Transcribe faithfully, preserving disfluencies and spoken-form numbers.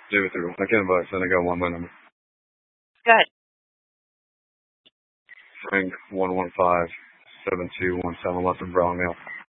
David through. I can advise, and I got one my number. Good. Frank one one five seven two one seven. Less than brown male.